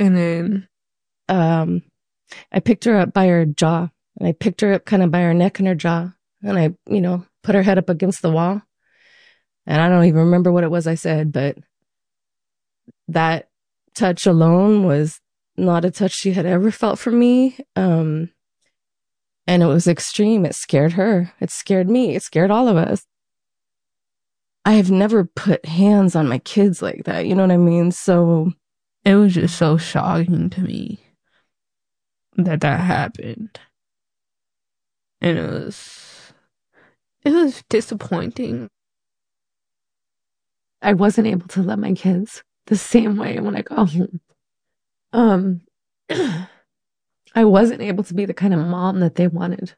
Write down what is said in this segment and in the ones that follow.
And then I picked her up by her jaw, and I picked her up kind of by her neck and her jaw, and I, put her head up against the wall. And I don't even remember what it was I said, but that touch alone was not a touch she had ever felt from me. And it was extreme. It scared her. It scared me. It scared all of us. I have never put hands on my kids like that. You know what I mean? So it was just so shocking to me that happened. And it was disappointing. I wasn't able to love my kids the same way when I got home. I wasn't able to be the kind of mom that they wanted.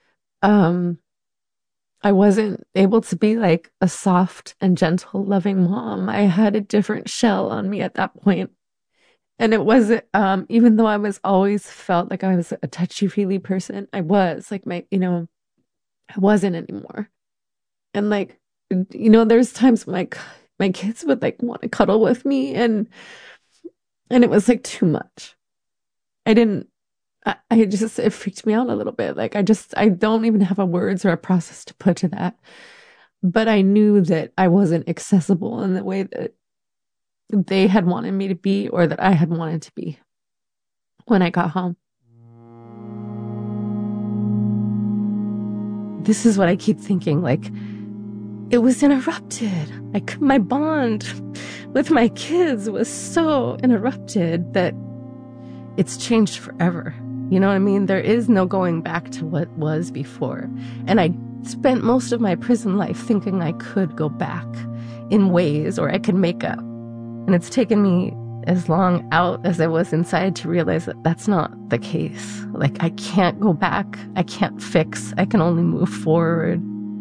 I wasn't able to be like a soft and gentle, loving mom. I had a different shell on me at that point. And it wasn't, even though I was always felt like I was a touchy-feely person, I was like I wasn't anymore. And like, there's times when my kids would like want to cuddle with me, and it was like too much. It freaked me out a little bit. Like I don't even have a words or a process to put to that. But I knew that I wasn't accessible in the way that they had wanted me to be, or that I had wanted to be when I got home. This is what I keep thinking, like, it was interrupted. My bond with my kids was so interrupted that it's changed forever. You know what I mean? There is no going back to what was before. And I spent most of my prison life thinking I could go back in ways, or I could make up. And it's taken me as long out as I was inside to realize that that's not the case. Like, I can't go back. I can't fix. I can only move forward.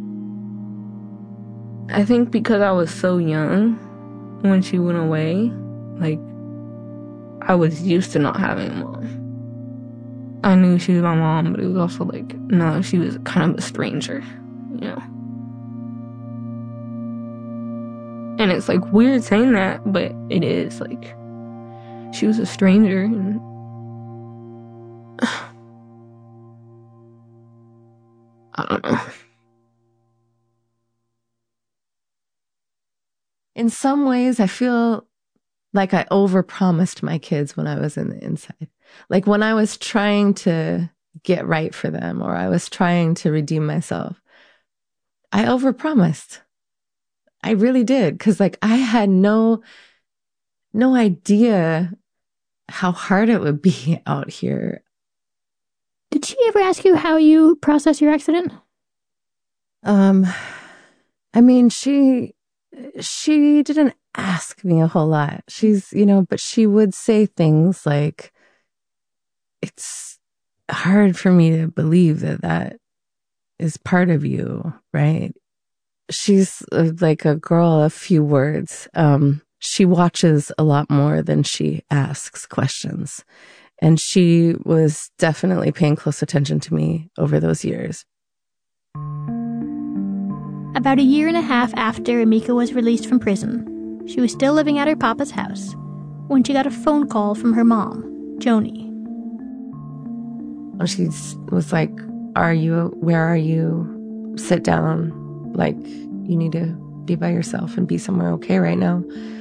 I think because I was so young when she went away, like, I was used to not having a mom. I knew she was my mom, but it was also like, no, she was kind of a stranger, And it's like weird saying that, but it is like she was a stranger, and I don't know. In some ways, I feel like I overpromised my kids when I was in the inside. Like when I was trying to get right for them, or I was trying to redeem myself, I overpromised. I really did. Cause like I had no idea how hard it would be out here. Did she ever ask you how you process your accident? I mean, she didn't ask me a whole lot. She's, but she would say things like, it's hard for me to believe that is part of you, right? She's like a girl of few words. She watches a lot more than she asks questions. And she was definitely paying close attention to me over those years. About a year and a half after Emeka was released from prison, she was still living at her papa's house when she got a phone call from her mom, Joni. She was like, where are you? Sit down. Like, you need to be by yourself and be somewhere okay right now.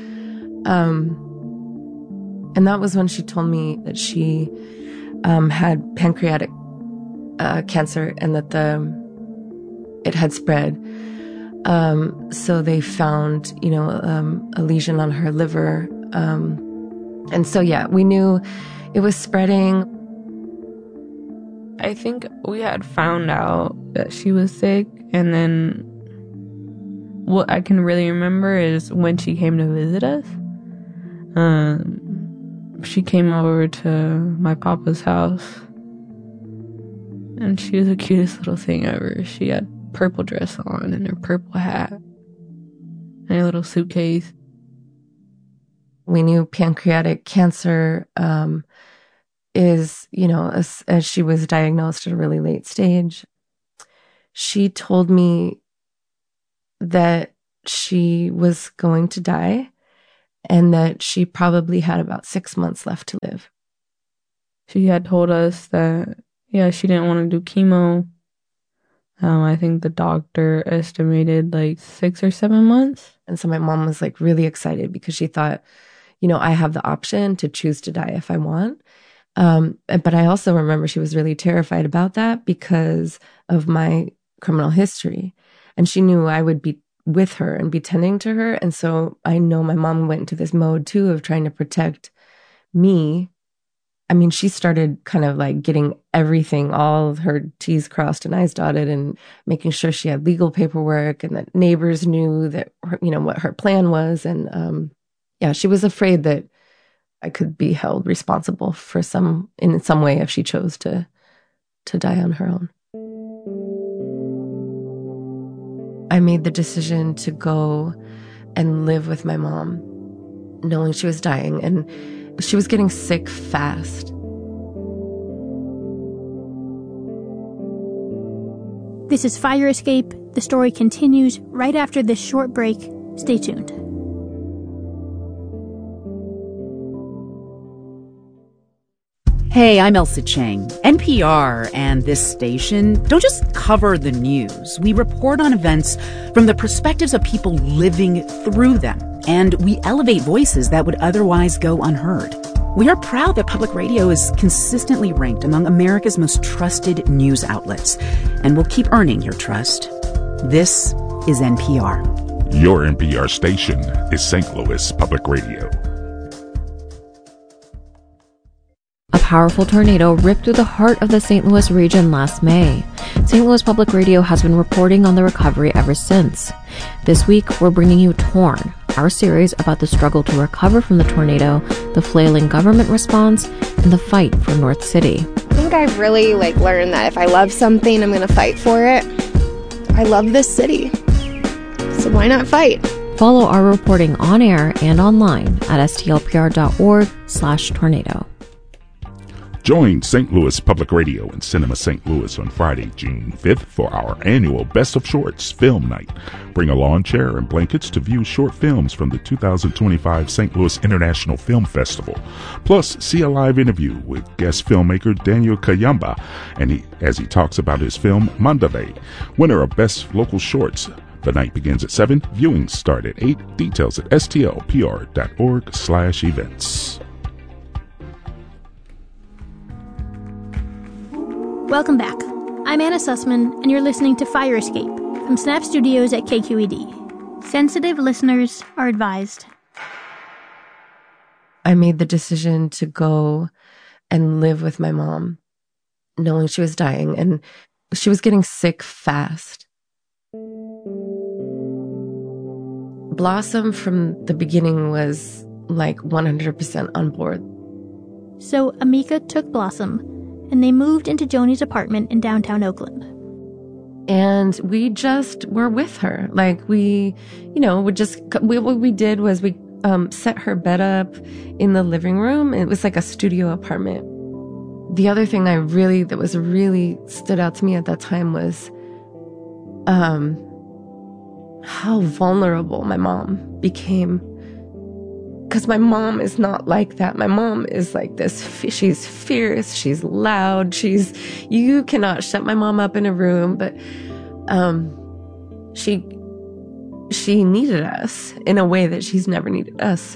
And that was when she told me that she had pancreatic cancer, and that it had spread. So they found, a lesion on her liver. And so, yeah, we knew it was spreading. I think we had found out that she was sick, and then what I can really remember is when she came to visit us. She came over to my papa's house, and she was the cutest little thing ever. She had purple dress on and her purple hat and a little suitcase. We knew pancreatic cancer is, as she was diagnosed at a really late stage. She told me that she was going to die, and that she probably had about 6 months left to live. She had told us that, yeah, she didn't want to do chemo. I think the doctor estimated like 6 or 7 months. And so my mom was like really excited because she thought, you know, I have the option to choose to die if I want. But I also remember she was really terrified about that because of my criminal history. And she knew I would be with her and be tending to her. And so I know my mom went into this mode too of trying to protect me. I mean, she started kind of like getting everything, all of her T's crossed and I's dotted, and making sure she had legal paperwork and that neighbors knew that, you know, what her plan was. And yeah, she was afraid that I could be held responsible for in some way if she chose to die on her own. I made the decision to go and live with my mom, knowing she was dying and she was getting sick fast. This is Fire Escape. The story continues right after this short break. Stay tuned. Hey, I'm Elsa Chang. NPR and this station don't just cover the news. We report on events from the perspectives of people living through them, and we elevate voices that would otherwise go unheard. We are proud that public radio is consistently ranked among America's most trusted news outlets, and will keep earning your trust. This is NPR. Your NPR station is St. Louis Public Radio. A powerful tornado ripped through the heart of the St. Louis region last May. St. Louis Public Radio has been reporting on the recovery ever since. This week, we're bringing you Torn, our series about the struggle to recover from the tornado, the flailing government response, and the fight for North City. I think I've really learned that if I love something, I'm going to fight for it. I love this city, so why not fight? Follow our reporting on air and online at stlpr.org/tornado. Join St. Louis Public Radio and Cinema St. Louis on Friday, June 5th for our annual Best of Shorts Film Night. Bring a lawn chair and blankets to view short films from the 2025 St. Louis International Film Festival. Plus, see a live interview with guest filmmaker Daniel Kayamba as he talks about his film Mandalay, winner of Best Local Shorts. The night begins at 7. Viewings start at 8. Details at stlpr.org/events. Welcome back. I'm Anna Sussman, and you're listening to Fire Escape from Snap Studios at KQED. Sensitive listeners are advised. I made the decision to go and live with my mom, knowing she was dying and she was getting sick fast. Blossom from the beginning was 100% on board. So Amika took Blossom, and they moved into Joni's apartment in downtown Oakland. And we just were with her. What we did was we set her bed up in the living room. It was like a studio apartment. The other thing that really stood out to me at that time was how vulnerable my mom became. Because my mom is not like that. My mom is like this. She's fierce. She's loud. You cannot shut my mom up in a room. But she needed us in a way that she's never needed us.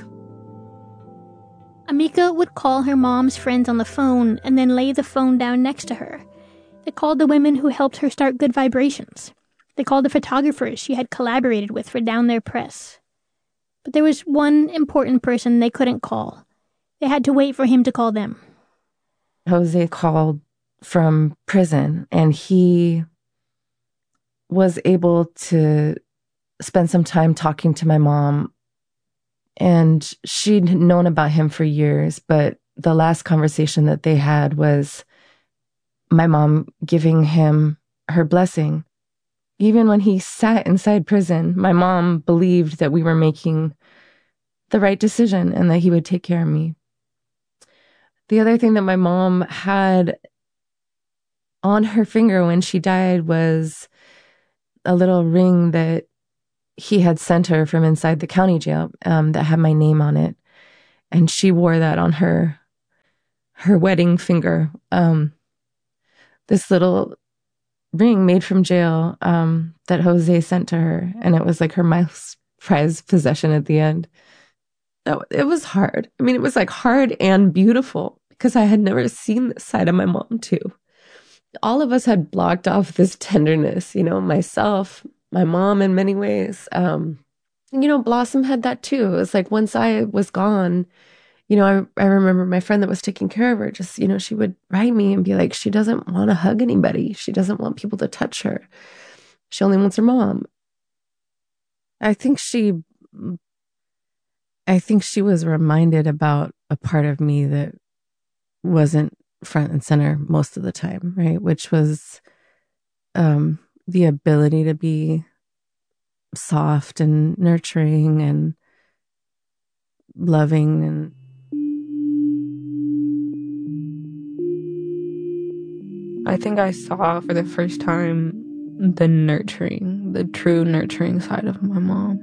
Amika would call her mom's friends on the phone and then lay the phone down next to her. They called the women who helped her start Good Vibrations. They called the photographers she had collaborated with for Down There Press. But there was one important person they couldn't call. They had to wait for him to call them. Jose called from prison, and he was able to spend some time talking to my mom. And she'd known about him for years, but the last conversation that they had was my mom giving him her blessing. Even when he sat inside prison, my mom believed that we were making the right decision and that he would take care of me. The other thing that my mom had on her finger when she died was a little ring that he had sent her from inside the county jail that had my name on it. And she wore that on her wedding finger. This little ring made from jail that Jose sent to her. And it was like her most prized possession at the end. It was hard. I mean, it was like hard and beautiful because I had never seen this side of my mom too. All of us had blocked off this tenderness, myself, my mom in many ways. Blossom had that too. It was like once I was gone, I remember my friend that was taking care of her, just, she would write me and be like, she doesn't want to hug anybody. She doesn't want people to touch her. She only wants her mom. I think she was reminded about a part of me that wasn't front and center most of the time, right? Which was the ability to be soft and nurturing and loving. And I think I saw for the first time the true nurturing side of my mom.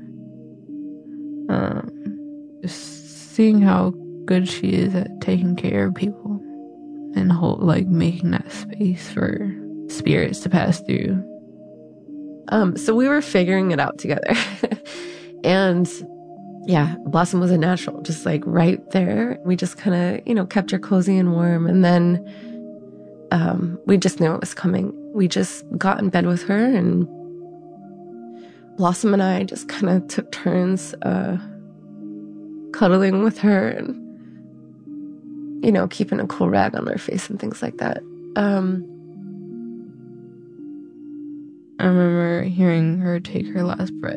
Just seeing how good she is at taking care of people and making that space for spirits to pass through. So we were figuring it out together. And yeah, Blossom was a natural, just like right there. We just kind of, kept her cozy and warm. And then we just knew it was coming. We just got in bed with her, and Blossom and I just kind of took turns cuddling with her and, keeping a cool rag on her face and things like that. I remember hearing her take her last breath.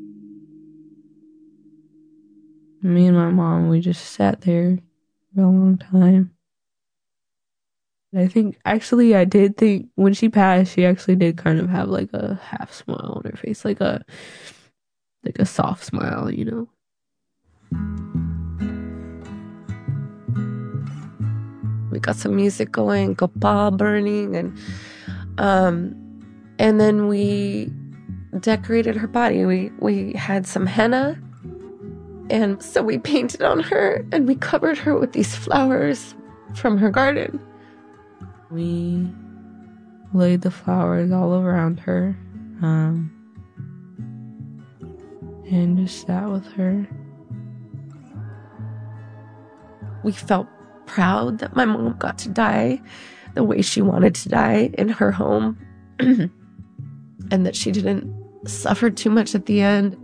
Me and my mom, we just sat there for a long time. I did think when she passed, she actually did kind of have like a half smile on her face, like a soft smile, We got some music going, copal burning, and then we decorated her body. We had some henna, and so we painted on her, and we covered her with these flowers from her garden. We laid the flowers all around her, and just sat with her. We felt proud that my mom got to die the way she wanted to die in her home, and that she didn't suffer too much at the end.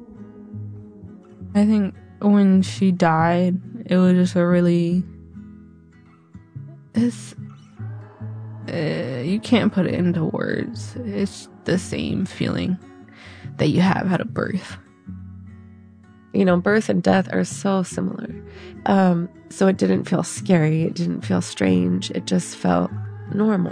I think when she died, it was just you can't put it into words. It's the same feeling that you have at a birth. Birth and death are so similar. So it didn't feel scary. It didn't feel strange. It just felt normal.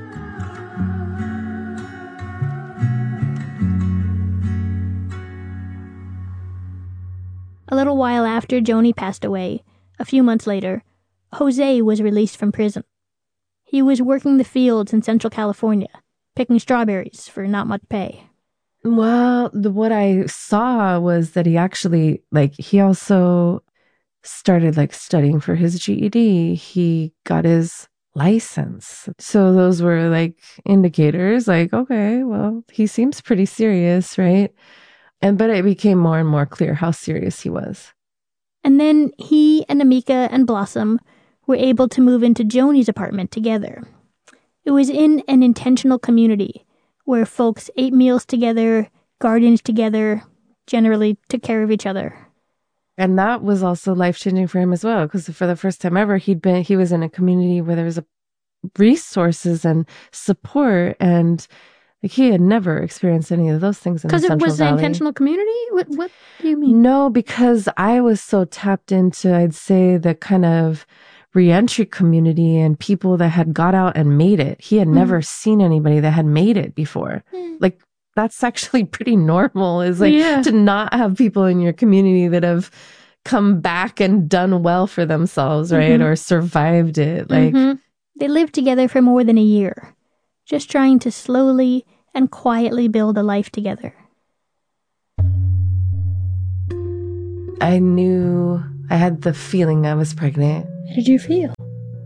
A little while after Joni passed away, a few months later, Jose was released from prison. He was working the fields in Central California, picking strawberries for not much pay. Well, what I saw was that he actually, he also started, studying for his GED. He got his license. So those were, indicators, okay, well, he seems pretty serious, right? But it became more and more clear how serious he was. And then he and Amika and Blossom were able to move into Joni's apartment together. It was in an intentional community where folks ate meals together, gardened together, generally took care of each other. And that was also life-changing for him as well, because for the first time ever, he was in a community where there was resources and support, and he had never experienced any of those things in the Central Valley. Because it was an intentional community? What do you mean? No, because I was so tapped into, I'd say, the kind of reentry community and people that had got out and made it. He had never seen anybody that had made it before. That's actually pretty normal, is to not have people in your community that have come back and done well for themselves, right? Or survived it. They lived together for more than a year, just trying to slowly and quietly build a life together. I knew, I had the feeling I was pregnant. How did you feel?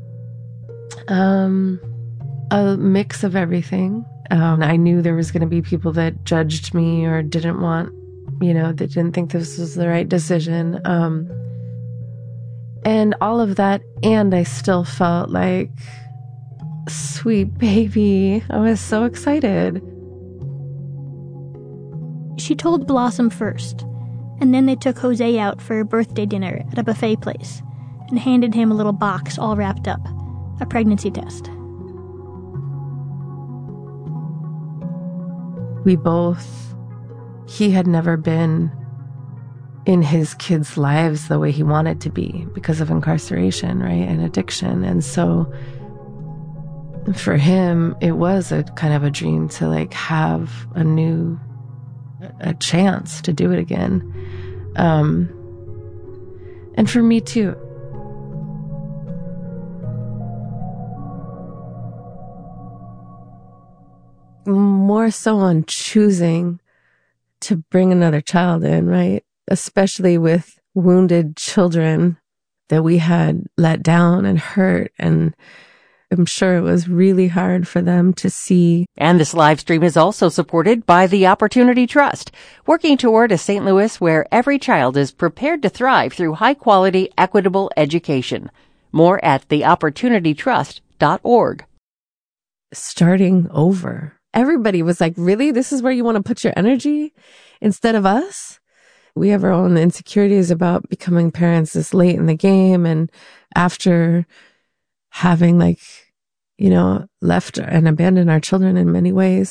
A mix of everything. I knew there was going to be people that judged me or didn't want, that didn't think this was the right decision. And all of that. And I still felt like, sweet baby. I was so excited. She told Blossom first, and then they took Jose out for a birthday dinner at a buffet place and handed him a little box all wrapped up, a pregnancy test. He had never been in his kids' lives the way he wanted to be because of incarceration, right, and addiction. And so for him, it was a kind of a dream to have a chance to do it again. And for me too. More so on choosing to bring another child in, right? Especially with wounded children that we had let down and hurt. And I'm sure it was really hard for them to see. And this live stream is also supported by the Opportunity Trust, working toward a St. Louis where every child is prepared to thrive through high-quality, equitable education. More at theopportunitytrust.org. Starting over. Everybody was like, really? This is where you want to put your energy instead of us? We have our own insecurities about becoming parents this late in the game and after having left and abandoned our children in many ways.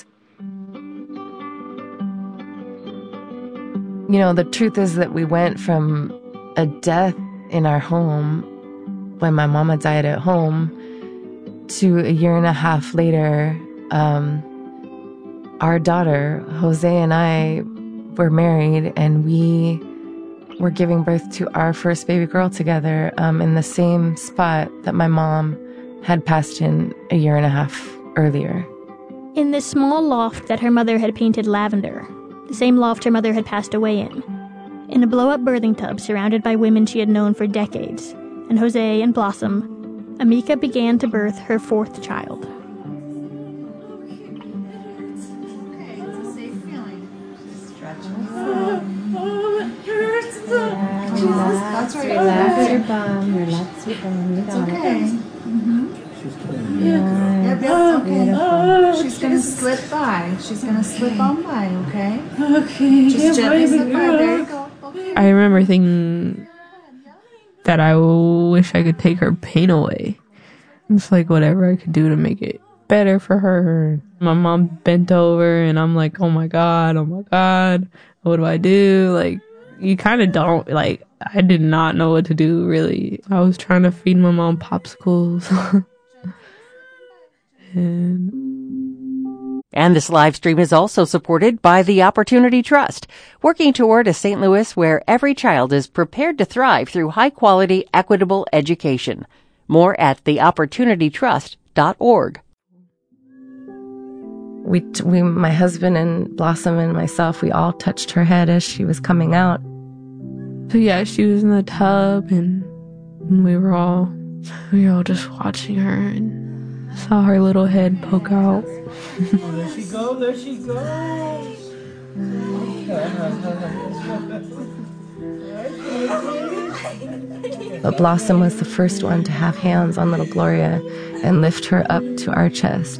The truth is that we went from a death in our home when my mama died at home to a year and a half later, our daughter, Jose, and I were married, and we were giving birth to our first baby girl together in the same spot that my mom had passed in a year and a half earlier. In this small loft that her mother had painted lavender, the same loft her mother had passed away in a blow-up birthing tub surrounded by women she had known for decades, and Jose and Blossom, Amika began to birth her fourth child. That's right. Relax your bum. Relax your bum. You got okay. Yep, okay. She's gonna slip by. She's gonna slip on by, okay? Okay. Just gently slip by. There you go. Okay. I remember thinking that I wish I could take her pain away. It's whatever I could do to make it better for her. My mom bent over and I'm like, oh my God, what do I do? You kind of don't, I did not know what to do, really. I was trying to feed my mom popsicles. And this live stream is also supported by the Opportunity Trust, working toward a St. Louis where every child is prepared to thrive through high-quality, equitable education. More at theopportunitytrust.org. We, my husband and Blossom and myself, we all touched her head as she was coming out. So yeah, she was in the tub and we were all just watching her and saw her little head poke out. There she goes. But Blossom was the first one to have hands on little Gloria and lift her up to our chest.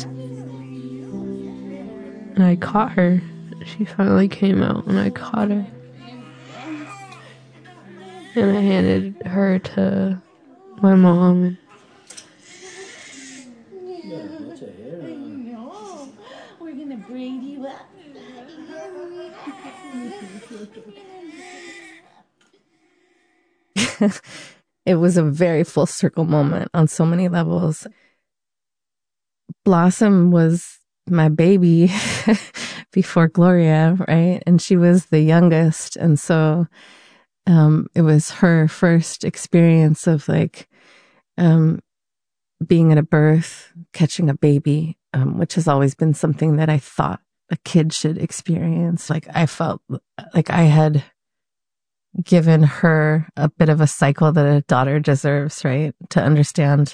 And I caught her. She finally came out and I caught her. And I handed her to my mom. We're gonna bring you up. It was a very full circle moment on so many levels. Blossom was my baby before Gloria, right? And she was the youngest. And so it was her first experience of being at a birth, catching a baby, which has always been something that I thought a kid should experience. I felt like I had given her a bit of a cycle that a daughter deserves, right? To understand